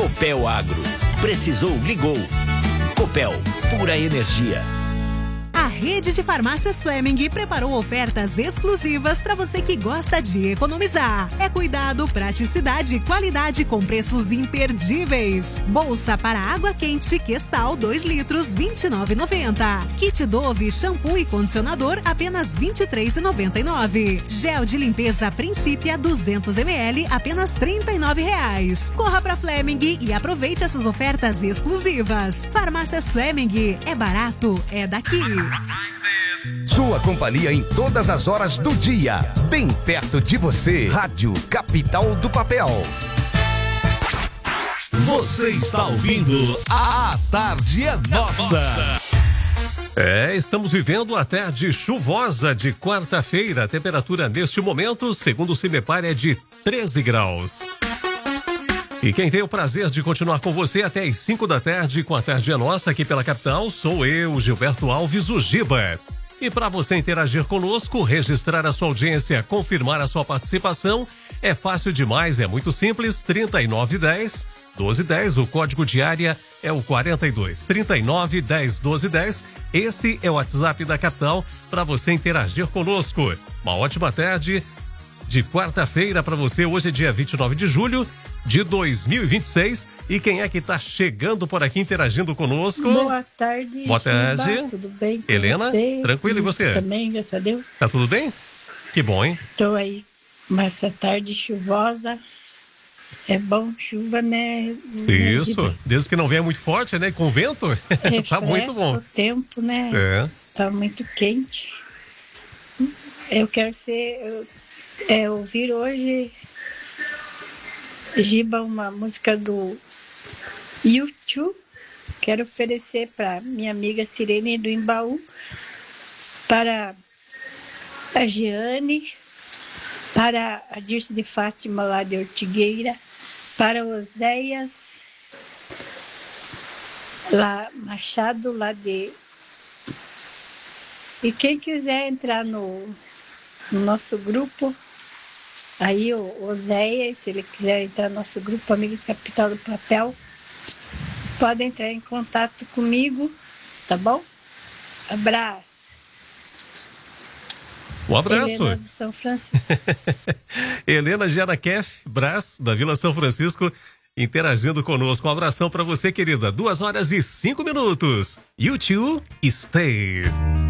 Copel Agro. Precisou, ligou. Copel, pura energia. A rede de farmácias Fleming preparou ofertas exclusivas para você que gosta de economizar. É cuidado, praticidade e qualidade com preços imperdíveis. Bolsa para água quente Questal 2 litros, R$ 29,90. Kit Dove, shampoo e condicionador, apenas R$ 23,99. Gel de limpeza Principia 200 ml, apenas R$ 39,00. Corra para Fleming e aproveite essas ofertas exclusivas. Farmácias Fleming, é barato, é daqui. Sua companhia em todas as horas do dia, bem perto de você. Rádio Capital do Papel. Você está ouvindo A Tarde é Nossa. Estamos vivendo a tarde chuvosa de quarta-feira. A temperatura neste momento, segundo o CIMEPAR, é de 13 graus. E quem tem o prazer de continuar com você até às 5 da tarde com a Tarde é Nossa aqui pela capital, sou eu, Gilberto Alves, o Giba. E para você interagir conosco, registrar a sua audiência, confirmar a sua participação, é fácil demais, é muito simples, 3910-1210, o código de área é o 42, 3910-1210, esse é o WhatsApp da capital para você interagir conosco. Uma ótima tarde de quarta-feira para você, hoje é dia 29 de julho de 2026. E quem é que está chegando por aqui interagindo conosco? Boa tarde. Boa tarde. Giba, tudo bem com Helena, você? tranquilo, e você? Também, graças a Deus. Tá tudo bem? Que bom, hein? Estou aí, mas essa tarde chuvosa. É bom chuva, né? Isso, Giba? desde que não venha muito forte, né? Com vento, tá muito bom. O tempo, né? Tá muito quente. Eu quero ouvir hoje, Giba, uma música do U2. Quero oferecer para minha amiga Sirene do Embaú, para a Giane, para a Dirce de Fátima lá de Ortigueira, para o Oséias lá, Machado lá de... E quem quiser entrar no nosso grupo, aí o Oséias, se ele quiser entrar no nosso grupo Amigos Capital do Papel, pode entrar em contato comigo, tá bom? Abraço. Um abraço. Helena de São Francisco. Helena Gianakef Brás, da Vila São Francisco, interagindo conosco. Um abração para você, querida. 2 horas e 5 minutos. U2, Stay.